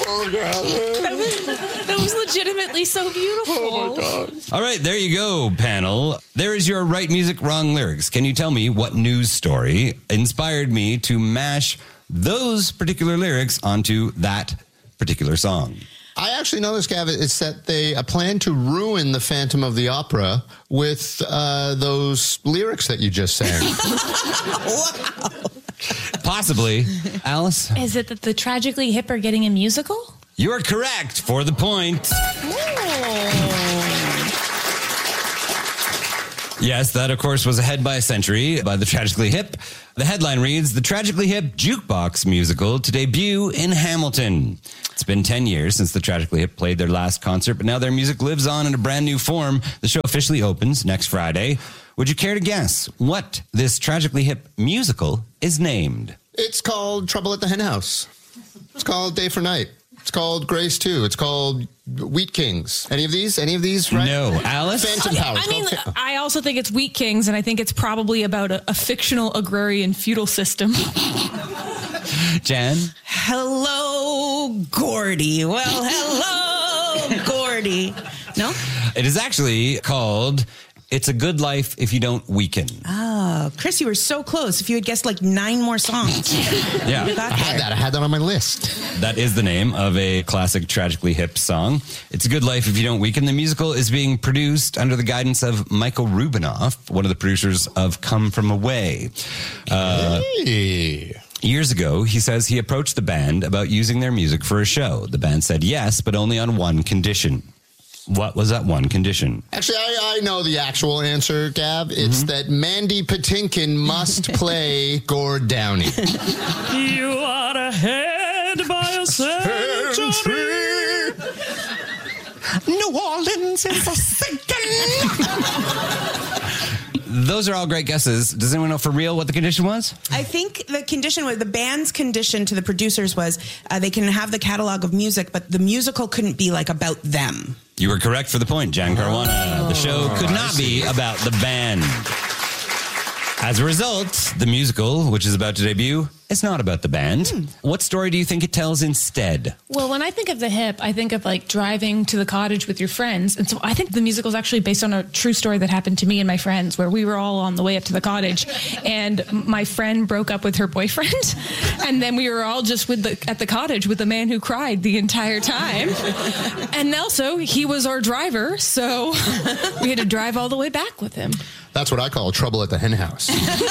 That was legitimately so beautiful. Oh, my God. All right, there you go, panel. There is your right music, wrong lyrics. Can you tell me what news story inspired me to mash those particular lyrics onto that particular song? I actually know this, Gav. It's that they plan to ruin the Phantom of the Opera with those lyrics that you just sang. Wow. Possibly. Alice? Is it that the Tragically Hip are getting a musical? You are correct for the point. Yes, that, of course, was Ahead by a Century by the Tragically Hip. The headline reads, The Tragically Hip Jukebox Musical to debut in Hamilton. It's been 10 years since the Tragically Hip played their last concert, but now their music lives on in a brand new form. The show officially opens next Friday. Would you care to guess what this Tragically Hip musical is named? It's called Trouble at the Hen House. It's called Day for Night. It's called Grace 2. It's called Wheat Kings. Any of these, right? No. Alice? Phantom Power. I mean, I also think it's Wheat Kings, and I think it's probably about a fictional agrarian feudal system. Jan? Hello, Gordy. Well, hello, Gordy. No? It is actually called It's a Good Life If You Don't Weaken. Oh, Chris, you were so close. If you had guessed like 9 more songs. Yeah. I had that on my list. That is the name of a classic Tragically Hip song. It's a Good Life If You Don't Weaken. The musical is being produced under the guidance of Michael Rubinoff, one of the producers of Come From Away. Hey. Years ago, he says he approached the band about using their music for a show. The band said yes, but only on one condition. What was that one condition? Actually, I know the actual answer, Gav. It's that Mandy Patinkin must play Gord Downey. You are ahead by a century. New Orleans is a sinking. Those are all great guesses. Does anyone know for real what the condition was? I think the condition was, the band's condition to the producers was they can have the catalog of music, but the musical couldn't be like about them. You were correct for the point, Jan Caruana. The show could not be about the band. As a result, the musical, which is about to debut, is not about the band. What story do you think it tells instead? Well, when I think of the hip, I think of like driving to the cottage with your friends. And so I think the musical is actually based on a true story that happened to me and my friends, where we were all on the way up to the cottage and my friend broke up with her boyfriend. And then we were all just at the cottage with the man who cried the entire time. And also he was our driver. So we had to drive all the way back with him. That's what I call Trouble at the Hen House.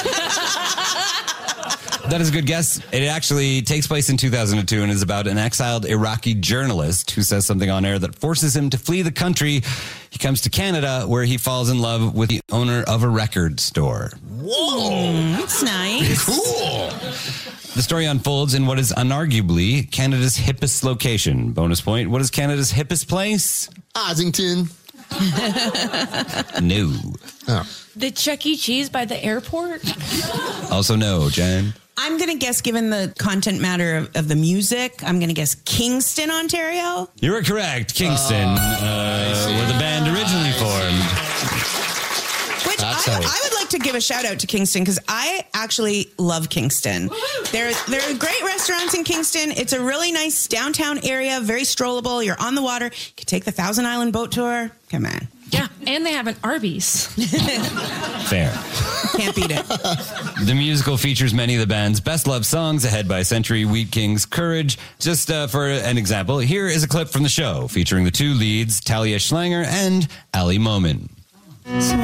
That is a good guess. It actually takes place in 2002 and is about an exiled Iraqi journalist who says something on air that forces him to flee the country. He comes to Canada, where he falls in love with the owner of a record store. Whoa! That's nice. Cool. The story unfolds in what is unarguably Canada's hippest location. Bonus point. What is Canada's hippest place? Ossington. No. Oh. The Chuck E. Cheese by the airport? Also no, Jen. I'm going to guess, given the content matter of the music, I'm going to guess Kingston, Ontario. You were correct. Kingston, where the band originally formed. Which I would like to give a shout out to Kingston, because I actually love Kingston. There are great restaurants in Kingston. It's a really nice downtown area, very strollable. You're on the water. You can take the Thousand Island boat tour. Come on. Yeah, and they have an Arby's. Fair. Can't beat it. The musical features many of the band's best-loved songs, Ahead by a Century, Wheat Kings, Courage. Just for an example, here is a clip from the show featuring the two leads, Talia Schlanger and Ali Momin. So